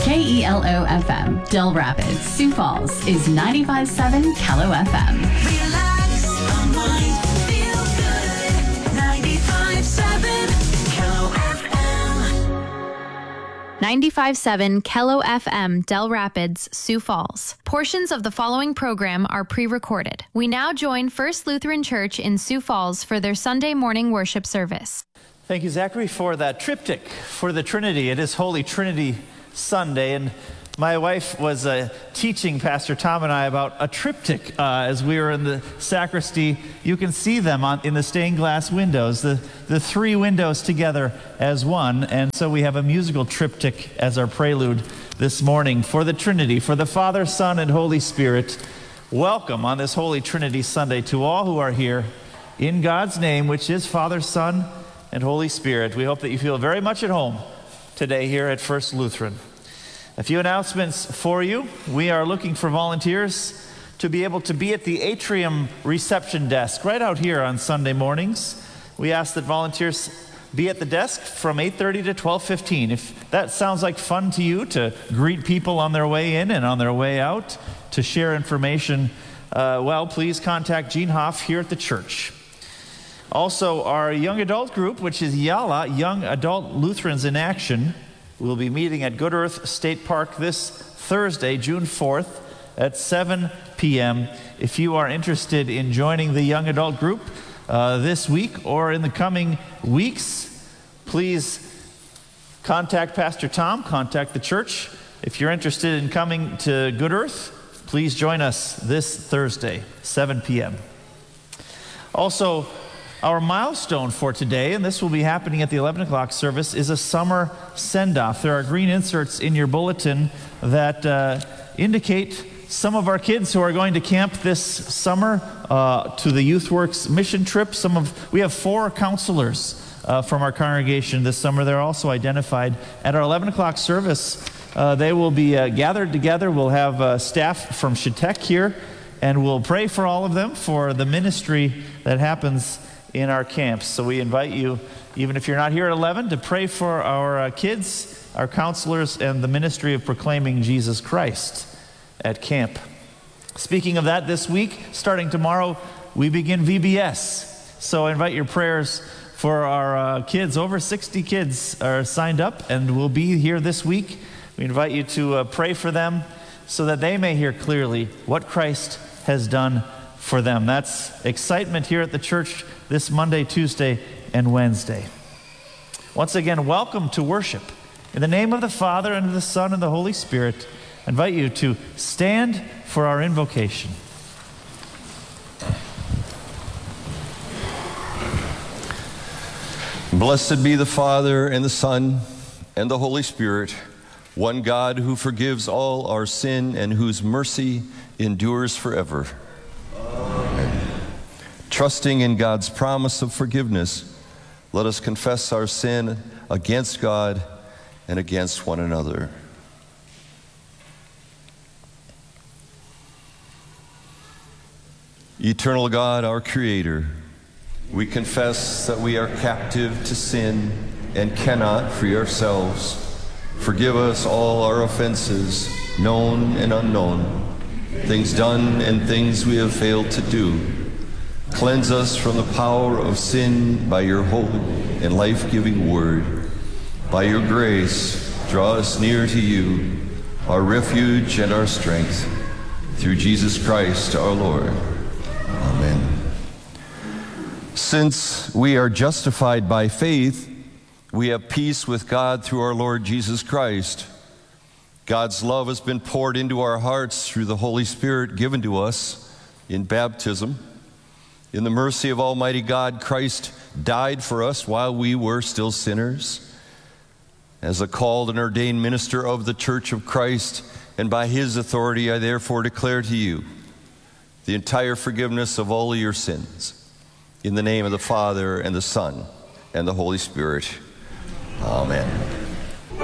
KELO FM, Del Rapids, Sioux Falls is 95.7 KELO FM. Relax, unwind, feel good. 95.7 KELO FM. 95.7 KELO FM, Del Rapids, Sioux Falls. Portions of the following program are pre-recorded. We now join First Lutheran Church in Sioux Falls for their Sunday morning worship service. Thank you, Zachary, for that triptych for the Trinity. It is Holy Trinity Sunday, and my wife was teaching Pastor Tom and I about a triptych as we were in the sacristy. You can see them in the stained glass windows, the three windows together as one, and so we have a musical triptych as our prelude this morning for the Trinity, for the Father, Son, and Holy Spirit. Welcome on this Holy Trinity Sunday to all who are here in God's name, which is Father, Son, and Holy Spirit. We hope that you feel very much at home today here at First Lutheran. A few announcements for you. We are looking for volunteers to be able to be at the atrium reception desk right out here on Sunday mornings. We ask that volunteers be at the desk from 8:30 to 12:15. If that sounds like fun to you, to greet people on their way in and on their way out, to share information, well, please contact Gene Hoff here at the church. Also, our young adult group, which is YALA, Young Adult Lutherans in Action, will be meeting at Good Earth State Park this Thursday, June 4th at 7 p.m. If you are interested in joining the young adult group this week or in the coming weeks, please contact Pastor Tom, contact the church. If you're interested in coming to Good Earth, please join us this Thursday, 7 p.m. Also, our milestone for today, and this will be happening at the 11 o'clock service, is a summer send-off. There are green inserts in your bulletin that indicate some of our kids who are going to camp this summer to the YouthWorks mission trip. We have 4 counselors from our congregation this summer. They're also identified at our 11 o'clock service. They will be gathered together. We'll have staff from Shetek here, and we'll pray for all of them for the ministry that happens in our camps. So we invite you, even if you're not here at 11, to pray for our kids, our counselors, and the ministry of proclaiming Jesus Christ at camp. Speaking of that, this week, starting tomorrow, we begin VBS. So I invite your prayers for our kids. Over 60 kids are signed up and will be here this week. We invite you to pray for them so that they may hear clearly what Christ has done for them. That's excitement here at the church this Monday, Tuesday, and Wednesday. Once again, welcome to worship. In the name of the Father, and of the Son, and the Holy Spirit, I invite you to stand for our invocation. Blessed be the Father, and the Son, and the Holy Spirit, one God who forgives all our sin and whose mercy endures forever. Trusting in God's promise of forgiveness, let us confess our sin against God and against one another. Eternal God, our Creator, we confess that we are captive to sin and cannot free ourselves. Forgive us all our offenses, known and unknown, things done and things we have failed to do. Cleanse us from the power of sin by your holy and life-giving word. By your grace, draw us near to you, our refuge and our strength. Through Jesus Christ our Lord. Amen. Since we are justified by faith, we have peace with God through our Lord Jesus Christ. God's love has been poured into our hearts through the Holy Spirit given to us in baptism. In the mercy of Almighty God, Christ died for us while we were still sinners. As a called and ordained minister of the Church of Christ, and by his authority, I therefore declare to you the entire forgiveness of all your sins. In the name of the Father, and the Son, and the Holy Spirit. Amen.